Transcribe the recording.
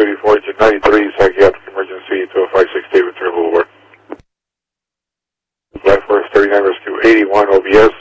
284, engine 93, psychiatric emergency, 2056 David Turbo, over. Flight Force 39 Rescue 81 OBS.